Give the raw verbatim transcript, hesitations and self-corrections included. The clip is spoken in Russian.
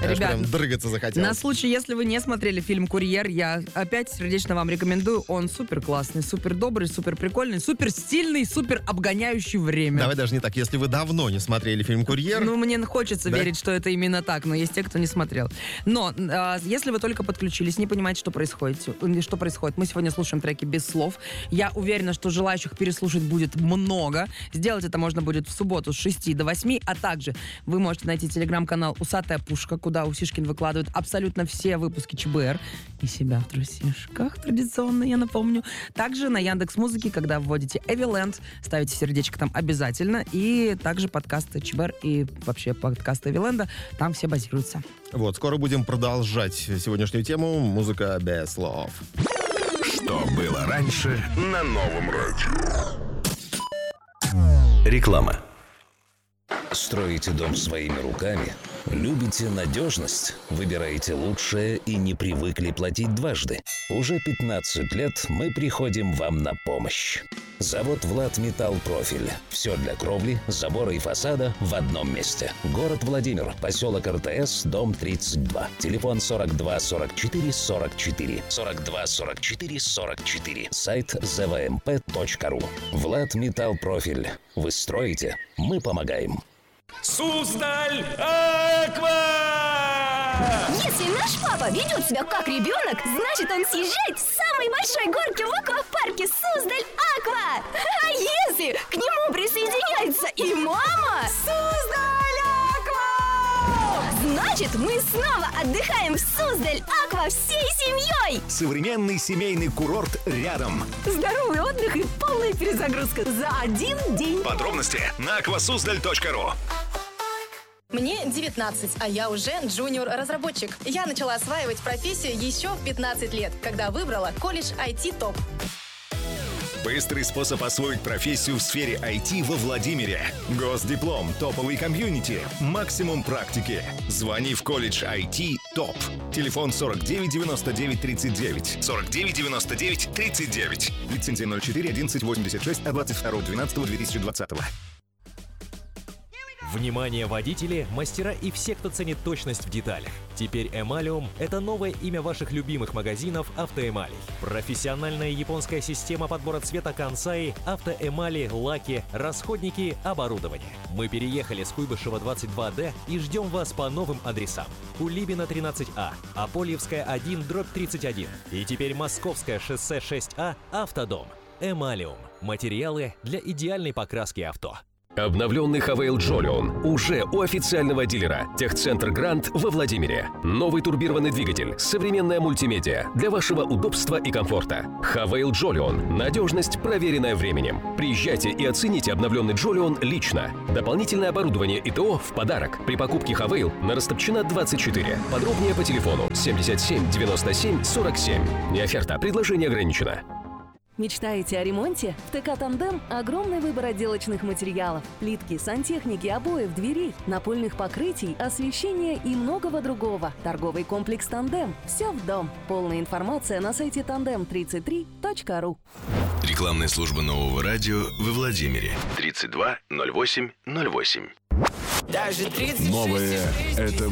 Ребят, прям дрыгаться захотелось. На случай, если вы не смотрели фильм «Курьер», я опять сердечно вам рекомендую. Он супер классный, супер добрый, супер прикольный, супер стильный, супер обгоняющий время. Давай даже не так. Если вы давно не смотрели фильм «Курьер». Ну, мне хочется да? верить, что это именно так, но есть те, кто не смотрел. Но э, если вы только подключились, не понимаете, что происходит, что происходит, мы сегодня слушаем треки без слов. Я уверена, что желающих переслушать будет много. Сделать это можно будет в субботу с шести до восьми, а также вы можете найти телеграм-канал «Усатая пушка», куда Усишкин выкладывает абсолютно все выпуски ЧБР и себя в трусишках, традиционно, я напомню. Также на Яндекс.Музыке, когда вводите Эвиленд, ставите сердечко там обязательно, и также подкасты ЧБР и вообще подкасты Эвиленда, там все базируются. Вот, скоро будем продолжать сегодняшнюю тему «Музыка без слов». Что было раньше на Новом радио? Реклама. Строите дом своими руками? Любите надежность? Выбираете лучшее и не привыкли платить дважды? Уже пятнадцать лет мы приходим вам на помощь. Завод «Влад Металл Профиль». Все для кровли, забора и фасада в одном месте. Город Владимир, поселок РТС, дом тридцать два. Телефон сорок два сорок четыре сорок четыре. сорок два сорок четыре сорок четыре. Сайт зэ вэ эм пэ точка ру. «Влад Металл Профиль». Вы строите, мы помогаем. Суздаль Аква! Если наш папа ведет себя как ребенок, значит он съезжает с самой большой горки в аквапарке Суздаль Аква. А если к нему присоединяется и мама? Суздаль Аква! Значит, мы снова отдыхаем в Суздаль Аква всей семьей. Современный семейный курорт рядом. Здоровый отдых и полная перезагрузка за один день. Подробности на аквасуздаль точка ру. Мне девятнадцать, а я уже джуниор-разработчик. Я начала осваивать профессию еще в пятнадцать лет, когда выбрала колледж ай ти топ. Быстрый способ освоить профессию в сфере ай ти во Владимире. Госдиплом, топовый комьюнити, максимум практики. Звони в колледж ай ти топ. Телефон сорок девять девяносто девять тридцать девять. сорок девять девяносто девять тридцать девять. Лицензия ноль четыре одиннадцать восемьдесят шесть от двадцать второго двенадцатого две тысячи двадцатого. Внимание, водители, мастера и все, кто ценит точность в деталях. Теперь Эмалиум – это новое имя ваших любимых магазинов «Автоэмалий». Профессиональная японская система подбора цвета Кансай, автоэмали, лаки, расходники, оборудование. Мы переехали с Куйбышева двадцать два дэ и ждем вас по новым адресам. Кулибина тринадцать а, Апольевская один, дробь тридцать один. И теперь Московское шоссе шесть а, Автодом. Эмалиум – материалы для идеальной покраски авто. Обновленный Хавейл Джолион уже у официального дилера. Техцентр Гранд во Владимире. Новый турбированный двигатель, современная мультимедиа для вашего удобства и комфорта. Хавейл Джолион. Надежность, проверенная временем. Приезжайте и оцените обновленный Джолион лично. Дополнительное оборудование и ТО в подарок. При покупке Хавейл на Растопчина двадцать четыре. Подробнее по телефону семьдесят семь девяносто семь сорок семь. Не оферта, предложение ограничено. Мечтаете о ремонте? В ТК «Тандем» огромный выбор отделочных материалов. Плитки, сантехники, обоев, дверей, напольных покрытий, освещения и многого другого. Торговый комплекс «Тандем». Все в дом. Полная информация на сайте тандем тридцать три точка ру. Рекламная служба нового радио во Владимире. тридцать два ноль восемь ноль восемь. Даже тридцать шесть. Новое – это